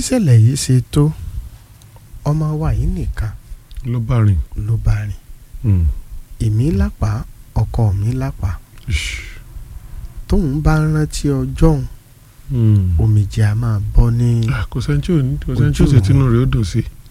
bíṣẹ̀lẹ̀ yìí ṣe tó ọmọ wa yìí nìkan ló bá rìn. èmi lápá ọkọ mi lápá tóun bá rántí ọjọ́ òun omijé a máa bọ́ ní kò sẹ́ni tí ò ṣe tínú rẹ̀ ó dùn sí.